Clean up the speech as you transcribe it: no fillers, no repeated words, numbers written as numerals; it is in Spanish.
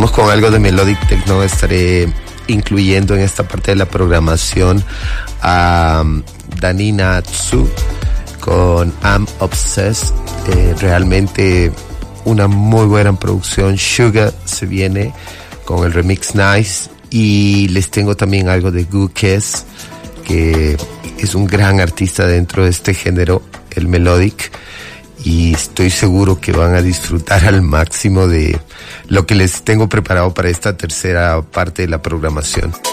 Vamos con algo de Melodic Techno. Estaré incluyendo en esta parte de la programación a Danina Tsu con I'm Obsessed. Realmente una muy buena producción. Sugar se viene con el remix Nice, y les tengo también algo de Gukes, que es un gran artista dentro de este género, el melodic, y estoy seguro que van a disfrutar al máximo de lo que les tengo preparado para esta tercera parte de la programación.